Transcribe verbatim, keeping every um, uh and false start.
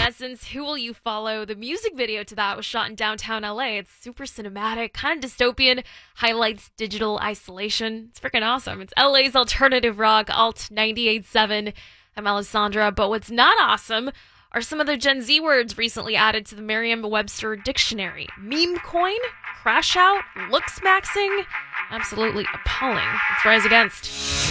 Evanescence, Who Will You Follow? The music video to that was shot in downtown L A. It's super cinematic, kind of dystopian, highlights digital isolation. It's freaking awesome. It's L A's alternative rock, Alt ninety-eight point seven. I'm Alessandra, but what's not awesome are some of the Gen Z words recently added to the Merriam-Webster dictionary. Meme coin, crash out, looks maxing, absolutely appalling. Let's rise against.